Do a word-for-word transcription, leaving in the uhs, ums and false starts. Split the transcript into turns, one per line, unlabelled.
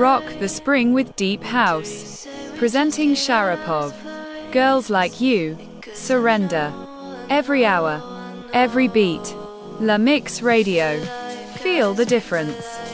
Rock the spring with deep house. Presenting Sharapov. Girls Like You. Surrender. Every hour. Every beat. La Mix Radio. Feel the difference.